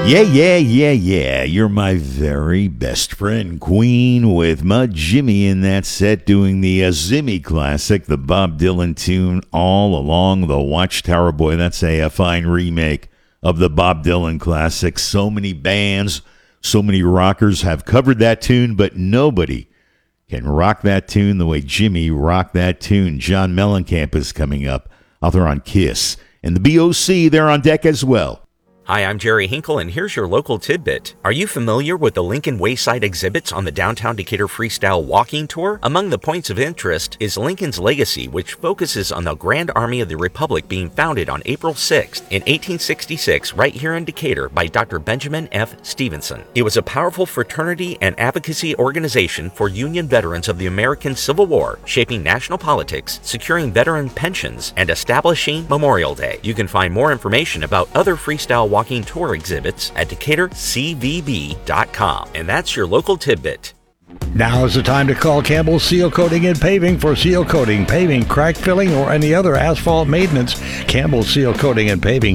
Yeah. You're my very best friend, Queen, with Mud Jimmy in that set doing the Zimmy classic, the Bob Dylan tune, All Along the Watchtower. Boy, that's a fine remake of the Bob Dylan classic. So many bands, so many rockers have covered that tune, but nobody can rock that tune the way Jimmy rocked that tune. John Mellencamp is coming up, author on Kiss. And the BOC, they're on deck as well. Hi, I'm Jerry Hinkle, and here's your local tidbit. Are you familiar with the Lincoln Wayside exhibits on the Downtown Decatur Freestyle Walking Tour? Among the points of interest is Lincoln's legacy, which focuses on the Grand Army of the Republic being founded on April 6th in 1866 right here in Decatur by Dr. Benjamin F. Stevenson. It was a powerful fraternity and advocacy organization for Union veterans of the American Civil War, shaping national politics, securing veteran pensions, and establishing Memorial Day. You can find more information about other freestyle walking tour exhibits at DecaturCVB.com. And that's your local tidbit. Now is the time to call Campbell Seal Coating and Paving for seal coating, paving, crack filling, or any other asphalt maintenance. Campbell Seal Coating and Paving,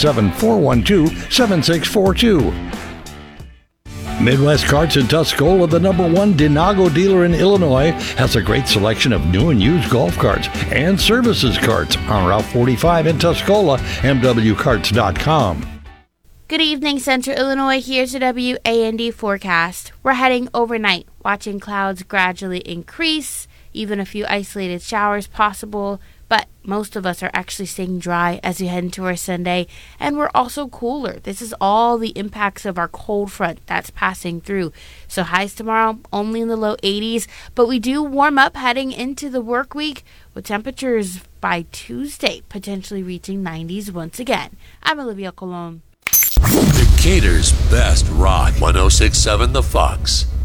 217-412-7642. Midwest Carts in Tuscola, the #1 Denago dealer in Illinois, has a great selection of new and used golf carts and services carts on Route 45 in Tuscola, MWCarts.com. Good evening, Central Illinois. Here's the WAND forecast. We're heading overnight, watching clouds gradually increase, even a few isolated showers possible, but most of us are actually staying dry as we head into our Sunday, and we're also cooler. This is all the impacts of our cold front that's passing through. So highs tomorrow only in the low 80s, but we do warm up heading into the work week with temperatures by Tuesday potentially reaching 90s once again. I'm Olivia Colon. Decatur's best rock, 106.7 The Fox.